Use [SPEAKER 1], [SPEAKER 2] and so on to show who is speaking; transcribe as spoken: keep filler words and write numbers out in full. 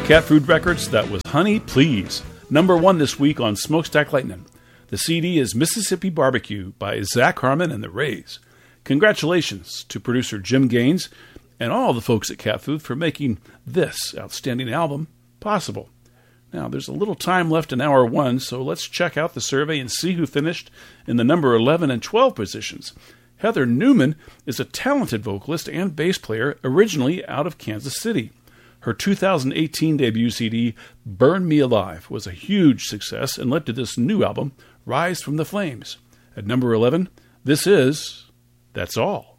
[SPEAKER 1] Cat Food Records, that was Honey Please. Number one this week on Smokestack Lightning. The C D is Mississippi Barbecue by Zach Harmon and the Rays. Congratulations to producer Jim Gaines and all the folks at Cat Food for making this outstanding album possible. Now, there's a little time left in hour one, so let's check out the survey and see who finished in the number eleven and twelve positions. Heather Newman is a talented vocalist and bass player originally out of Kansas City. Her two thousand eighteen debut C D, Burn Me Alive, was a huge success and led to this new album, Rise from the Flames. At number eleven, this is That's All.